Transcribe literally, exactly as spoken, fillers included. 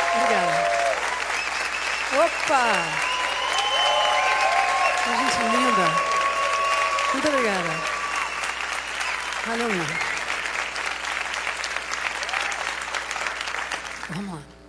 Obrigada. Opa! Que gente linda. Muito obrigada. Valeu mesmo. Vamos lá.